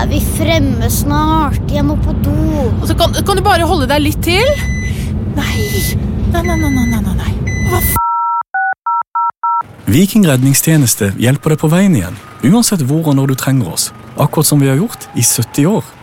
vi fremme snart? Jeg må på do. Altså, kan du bare holde deg litt til? Nei. Hva Viking redningstjeneste hjelper deg på veien igjen, uansett hvor og når du trenger oss. Akkurat som vi har gjort i 70 år.